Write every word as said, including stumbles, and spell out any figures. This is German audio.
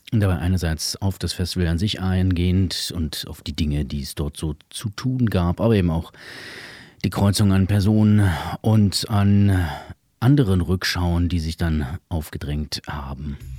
Und dabei einerseits auf das Festival an sich eingehend und auf die Dinge, die es dort so zu tun gab, aber eben auch die Kreuzung an Personen und an anderen Rückschauen, die sich dann aufgedrängt haben.